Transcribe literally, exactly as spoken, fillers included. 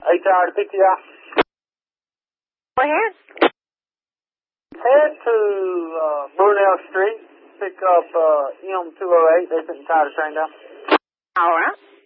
H R to pick you up. Go ahead. Head to uh, Brunel Street. Pick up uh, M two oh eight. They sent the tire train down. All right.